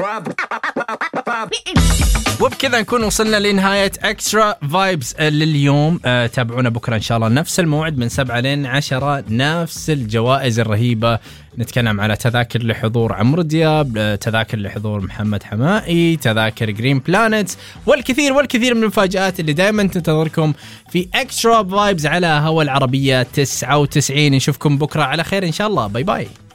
وبكذا نكون وصلنا لنهاية اكسترا فايبز لليوم. تابعونا بكرة ان شاء الله نفس الموعد من 7 لين 10، نفس الجوائز الرهيبة. نتكلم على تذاكر لحضور عمرو دياب، تذاكر لحضور محمد حمائي، تذاكر جرين بلانيت، والكثير والكثير من المفاجآت اللي دائما تنتظركم في اكسترا فايبز على هوا العربية 99. نشوفكم بكرة على خير ان شاء الله. باي باي.